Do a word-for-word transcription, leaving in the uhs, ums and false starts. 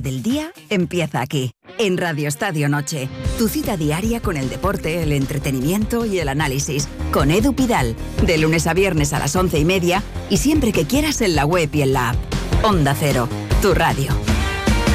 del día empieza aquí, en Radio Estadio Noche. Tu cita diaria con el deporte, el entretenimiento y el análisis. Con Edu Pidal, de lunes a viernes a las once y media y siempre que quieras en la web y en la app. Onda Cero, tu radio.